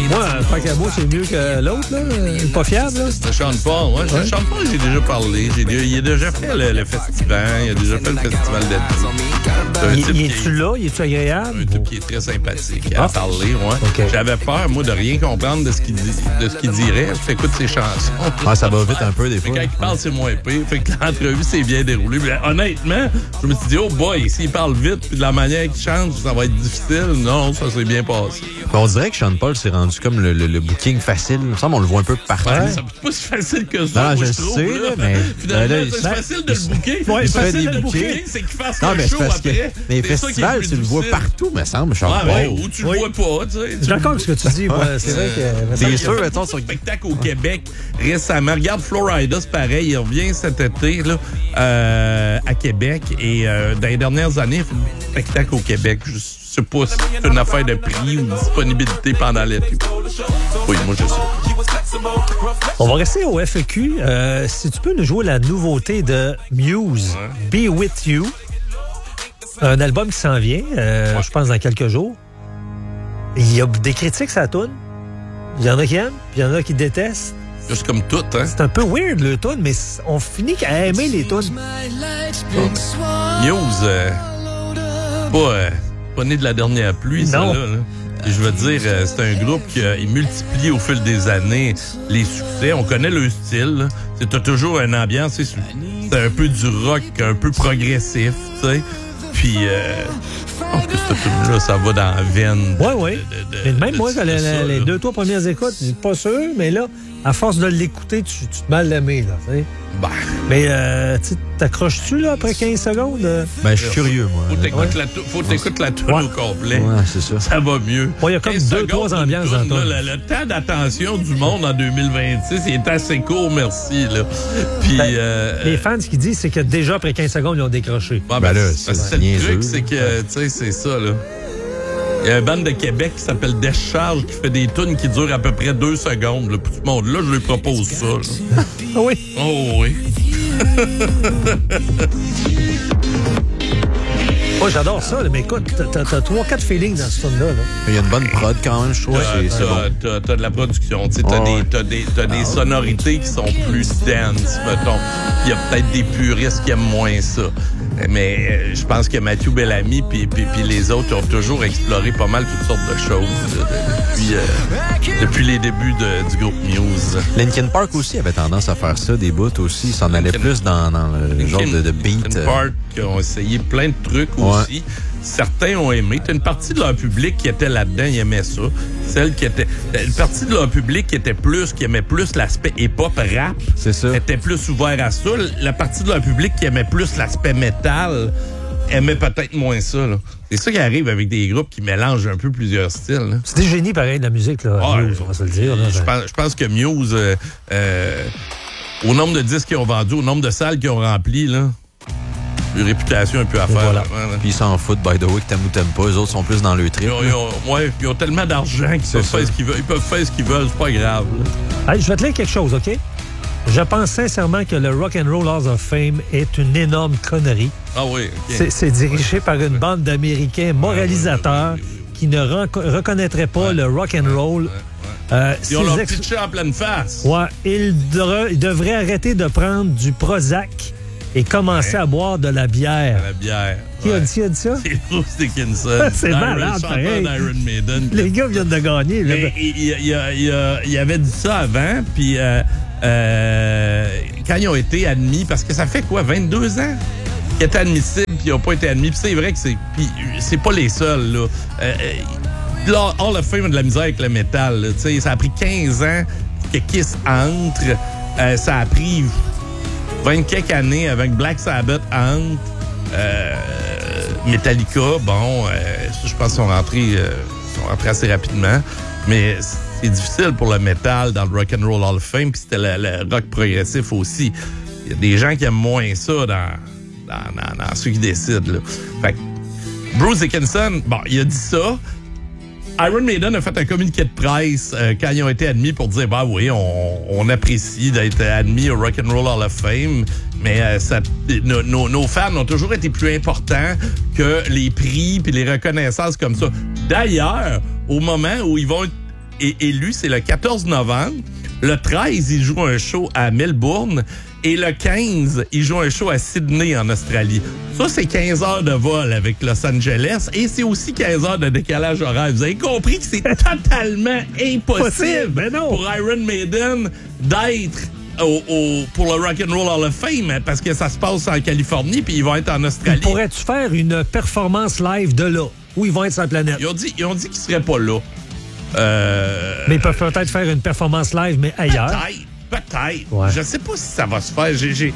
Moi, tant qu'à moi, c'est mieux que l'autre, là. Pas fiable, là. Sean Paul, ouais. Sean Paul, j'ai déjà parlé. Il a déjà fait le festival. Il a déjà fait le festival d'été. Il est-tu là? Il est-tu agréable? Un type qui est très sympathique à parler, ouais. Okay. J'avais peur, moi, de rien comprendre de ce qu'il dirait. J'écoute ses chansons. Ouais, ça va vite un peu, des fois. Mais quand il parle, c'est moins pire. Fait que l'entrevue s'est bien déroulée. Mais honnêtement, je me suis dit, oh boy, s'il parle vite, puis de la manière qu'il chante, ça va être difficile. Non, ça s'est bien passé. On dirait que Sean Paul s'est rendu comme le booking facile. Il me semble qu'on le voit un peu partout. Ouais, c'est pas si facile que ça. Non, je trouve, sais, là, mais. Finalement, c'est facile de le booker. Ouais, c'est facile de le booker. booker, c'est qu'il fasse Non, un mais show c'est parce que. après. Mais les festivals, tu le vois partout, me semble, Sean Paul. Ou tu le vois pas, tu sais. Je suis d'accord avec ce que tu dis, moi. C'est vrai que. C'est sûr, mettons, sur. Spectacle au Québec récemment. Regarde Florida, c'est pareil. Il revient cet été là, à Québec. Et dans les dernières années, il fait un spectacle au Québec. Je sais pas si c'est une affaire de prix ou de disponibilité pendant l'été. Oui, moi, je sais. On va rester au FAQ. Si tu peux nous jouer la nouveauté de Muse, Be With You. Un album qui s'en vient, je pense, dans quelques jours. Il y a des critiques, ça tourne. Il y en a qui aiment, puis il y en a qui détestent. Juste comme tout, hein? C'est un peu weird, le tune, mais on finit à aimer les tunes. Muse, pas né de la dernière pluie, ça, là. Et je veux dire, c'est un groupe qui multiplie au fil des années les succès. On connaît le style. T'as toujours une ambiance, c'est un peu du rock, un peu progressif, tu sais. Puis, en plus, ce film-là, ça va dans la veine. Oui. Mais même moi, les 2-3 premières écoutes, je suis pas sûr, mais là, à force de l'écouter, tu te mal l'aimer, là, tu sais. Ben. Mais, tu t'accroches-tu, là, après 15 secondes? Ben, je suis curieux, moi. Faut t'écouter la tune au complet. Ouais, c'est ça. Ça va mieux. Il y a comme 2-3 ambiances dans le le temps d'attention du monde en 2026 est assez court, merci, là. Puis, les fans, ce qu'ils disent, c'est que déjà, après 15 secondes, ils ont décroché. Ben là, c'est le truc, c'est que, tu sais, c'est ça, là. Il y a un band de Québec qui s'appelle Décharge qui fait des tunes qui durent à peu près 2 secondes. Là. Puis tout le monde, là, je lui propose ça. Ah oui? Oh oui. Moi, j'adore ça, là, mais écoute, t'as 3-4 feelings dans ce tune-là. Il y a une bonne prod quand même, je trouve. C'est bon. T'as de la production, t'as des sonorités qui sont plus dense, mettons. Il y a peut-être des puristes qui aiment moins ça. Mais je pense que Mathieu Bellamy puis les autres ont toujours exploré pas mal toutes sortes de choses depuis les débuts du groupe Muse. Linkin Park aussi avait tendance à faire ça, des bouts aussi. Ils s'en allaient plus dans le genre de beat. Linkin Park ont essayé plein de trucs aussi. Certains ont aimé. T'as une partie de leur public qui était là-dedans, ils aimaient ça. Une partie de leur public qui aimait plus l'aspect hip-hop rap. C'est ça. Était plus ouvert à ça. La partie de leur public qui aimait plus l'aspect métal aimait peut-être moins ça, là. C'est ça qui arrive avec des groupes qui mélangent un peu plusieurs styles, là. C'est des génies, pareil, de la musique, là. Muse, on va se le dire. Là, je pense que Muse, au nombre de disques qu'ils ont vendus, au nombre de salles qu'ils ont remplies, là, une réputation un peu à faire. Voilà. Puis ils s'en foutent, by the way, que t'aimes ou t'aimes pas. Eux autres sont plus dans le trip. Ils ont tellement d'argent qu'ils peuvent faire ce qu'ils veulent. Ils peuvent faire ce qu'ils veulent, c'est pas grave. Hey, je vais te lire quelque chose, OK? Je pense sincèrement que le Rock and Roll Hall of Fame est une énorme connerie. Ah oui, OK. C'est dirigé par une bande d'Américains moralisateurs qui ne reconnaîtraient pas le rock and roll. Ils ont leur pitché en pleine face. Ouais, ils devraient arrêter de prendre du Prozac et commencer à boire de la bière. La bière. Qui a dit ça? C'est Bruce Dickinson. C'est malade, pareil. d'Iron Maiden. Les gars viennent de gagner. Il avait dit ça avant, puis quand ils ont été admis, parce que ça fait quoi, 22 ans qu'ils étaient admissibles, puis ils n'ont pas été admis. Puis c'est vrai que c'est pas les seuls, là. Hall of Fame a de la misère avec le métal, là. Ça a pris 15 ans pour que Kiss entre. Ça a pris 20 quelques années avec Black Sabbath entre. Metallica, je pense qu'ils sont rentrés assez rapidement. Mais c'est difficile pour le métal dans le Rock and Roll Hall of Fame, puis c'était le rock progressif aussi. Il y a des gens qui aiment moins ça dans ceux qui décident, là. Fait que Bruce Dickinson, il a dit ça. Iron Maiden a fait un communiqué de presse quand ils ont été admis pour dire oui, on apprécie d'être admis au Rock and Roll Hall of Fame, mais nos fans ont toujours été plus importants que les prix puis les reconnaissances comme ça. D'ailleurs, au moment où ils vont être élu, c'est le 14 novembre. Le 13, il joue un show à Melbourne. Et le 15, il joue un show à Sydney, en Australie. Ça, c'est 15 heures de vol avec Los Angeles. Et c'est aussi 15 heures de décalage horaire. Vous avez compris que c'est totalement impossible pour Iron Maiden d'être pour le Rock and Roll Hall of Fame, parce que ça se passe en Californie puis ils vont être en Australie. Pourrais-tu faire une performance live de là, où ils vont être sur la planète? Ils ont dit qu'ils seraient pas là. Mais ils peuvent peut-être faire une performance live, mais ailleurs. Peut-être. Ouais. Je sais pas si ça va se faire.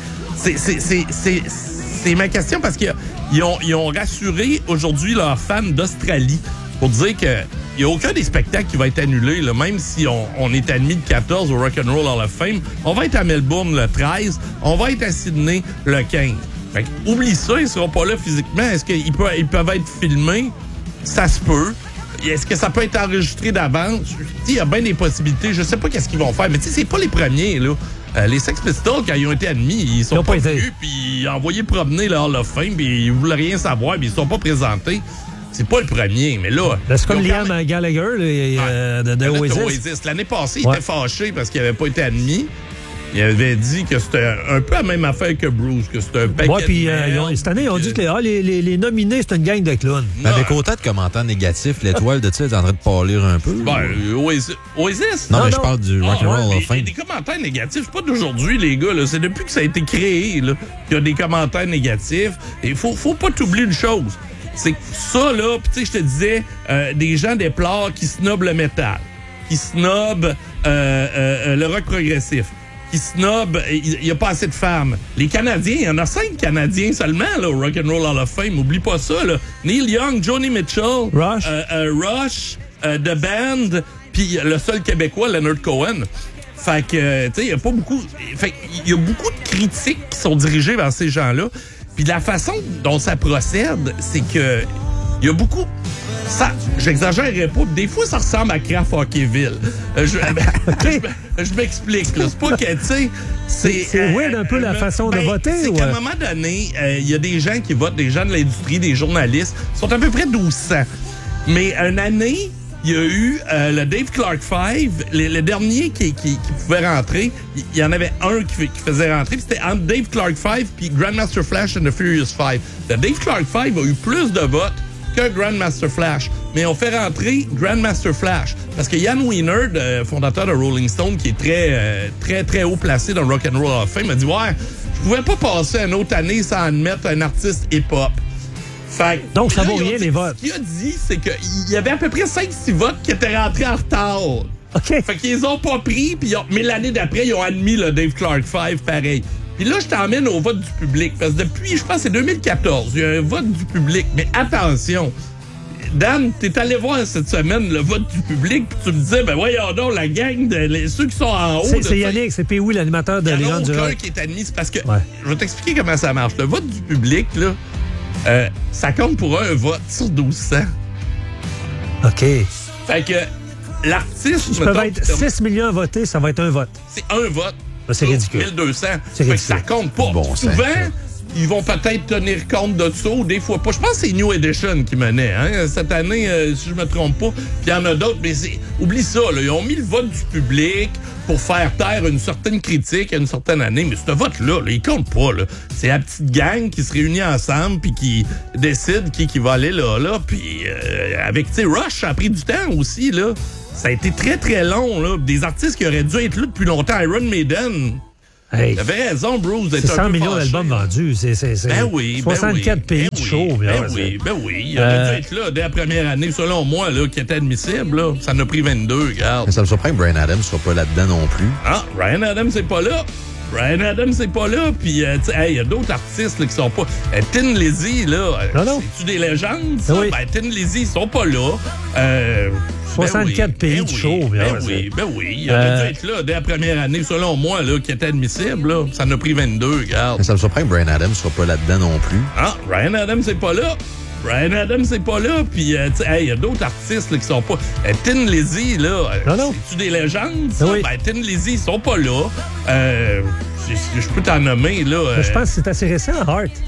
C'est ma question, parce qu'ils ont rassuré aujourd'hui leurs fans d'Australie pour dire qu'il n'y a aucun des spectacles qui va être annulé, là, même si on est admis de 14 au Rock and Roll Hall of Fame. On va être à Melbourne le 13, on va être à Sydney le 15. Fait que, oublie ça, ils ne seront pas là physiquement. Est-ce qu'ils peuvent être filmés? Ça se peut. Est-ce que ça peut être enregistré d'avance? Il y a bien des possibilités. Je sais pas qu'est-ce qu'ils vont faire, mais c'est pas les premiers, là. Les Sex Pistols, quand ils ont été admis, ils sont pas venus, puis ils ont envoyé promener le Hall of Fame, puis ils voulaient rien savoir, puis ils sont pas présentés. C'est pas le premier, mais là... C'est comme Liam Gallagher de Oasis. L'année passée, il était fâché parce qu'il avait pas été admis. Il avait dit que c'était un peu la même affaire que Bruce, que c'était un paquet puis cette année, ils ont dit que les nominés, c'est une gang de clowns. Avec autant de commentaires négatifs, l'étoile de est en train de pâlir un peu. Oasis? Non, mais je parle du Rock and Roll of Fame. Des commentaires négatifs, c'est pas d'aujourd'hui, les gars. Là. C'est depuis que ça a été créé qu'il y a des commentaires négatifs. Et faut pas t'oublier une chose. C'est que ça, là, puis tu sais, je te disais, des gens déplorent qui snobent le métal, qui snobent le rock progressif, qui snob, il n'y a pas assez de femmes. Les Canadiens, il y en a 5 Canadiens seulement là, au Rock and Roll Hall of Fame. Oublie pas ça. Là. Neil Young, Joni Mitchell, Rush, The Band, puis le seul Québécois, Leonard Cohen. Fait que, tu sais, il y a pas beaucoup... Fait il y a beaucoup de critiques qui sont dirigées vers ces gens-là. Puis la façon dont ça procède, c'est que il y a beaucoup... Ça, j'exagérerais pas. Des fois, ça ressemble à Craft Hockeyville. Je m'explique. Là. C'est pas que, tu sais... C'est weird un peu la façon de voter. C'est qu'à un moment donné, il y a des gens qui votent, des gens de l'industrie, des journalistes, sont à peu près 1200. Mais une année, il y a eu le Dave Clark 5, le dernier qui pouvait rentrer. Il y en avait un qui faisait rentrer. Puis c'était entre Dave Clark 5 puis Grandmaster Flash and the Furious 5. Le Dave Clark 5 a eu plus de votes que Grandmaster Flash. Mais on fait rentrer Grandmaster Flash. Parce que Ian Wiener, fondateur de Rolling Stone, qui est très, très haut placé dans le Rock and Roll Hall of Fame, a dit « Ouais, je pouvais pas passer une autre année sans admettre un artiste hip-hop. » Donc, ça vaut rien, les votes. Ce qu'il a dit, c'est qu'il y avait à peu près 5-6 votes qui étaient rentrés en retard. OK. Fait qu'ils les ont pas pris, mais l'année d'après, ils ont admis le Dave Clark 5, pareil. Puis là, je t'emmène au vote du public. Parce que depuis, je pense, c'est 2014, il y a un vote du public. Mais attention, Dan, t'es allé voir cette semaine le vote du public, puis tu me disais, ben voyons donc, la gang, ceux qui sont en haut... C'est Yannick, c'est Pee-Wee, l'animateur de Léon Durand. Il y en a aucun qui est admis. C'est parce que, je vais t'expliquer comment ça marche. Le vote du public, là, ça compte pour un vote sur 1200. OK. Fait que l'artiste... Ça va être 6 millions à voter, ça va être un vote. C'est un vote. C'est ridicule. 1200. C'est ridicule. Ça compte pas. Bon, souvent, ils vont peut-être tenir compte de ça ou des fois pas. Je pense que c'est New Edition qui menait. Hein? Cette année, si je me trompe pas. Puis il y en a d'autres, mais oublie ça. Là. Ils ont mis le vote du public pour faire taire une certaine critique à une certaine année. Mais ce vote-là, il compte pas. Là. C'est la petite gang qui se réunit ensemble puis qui décide qui va aller là. Puis avec, tu sais, Rush, ça a pris du temps aussi, là. Ça a été très, très long, là. Des artistes qui auraient dû être là depuis longtemps. Iron Maiden. Hey. T'avais raison, Bruce, d'être un peu 100 millions d'albums vendus. C'est 64 pays de show. Ben oui. Il aurait dû être là dès la première année, selon moi, là, qui était admissible. Là. Ça en a pris 22, regarde. Mais ça me surprend que Bryan Adams soit pas là-dedans non plus. Ah, Bryan Adams, c'est pas là. Bryan Adams, c'est pas là. Puis, il y a d'autres artistes là, qui sont pas... Tin Lizzy, là, c'est-tu des légendes, ça? Oui. Ben, Tin Lizzy, ils sont pas là. 64 pays de show. Ben oui. Il aurait dû être là dès la première année, selon moi, là, qui était admissible. Là. Ça en a pris 22, regarde. Mais ça me surprend que Bryan Adams soit pas là-dedans non plus. Ah, Bryan Adams, c'est pas là. Bryan Adams, c'est pas là. Puis, il y a d'autres artistes là, qui sont pas... Tin Lizzy, là, c'est-tu des légendes, ça? Oui. Ben, Tin Lizzy, ils sont pas là. Je peux t'en nommer, là. Je pense que c'est assez récent, Heart.